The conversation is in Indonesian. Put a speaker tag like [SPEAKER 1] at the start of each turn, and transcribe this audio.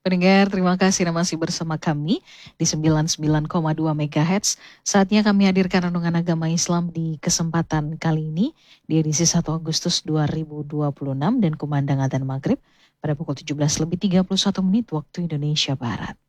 [SPEAKER 1] Pendengar, terima kasih Anda masih bersama kami di 99,2 MHz. Saatnya kami hadirkan renungan agama Islam di kesempatan kali ini di edisi 1 Agustus 2026 dan kumandang adzan maghrib pada pukul 17:31 waktu Indonesia Barat.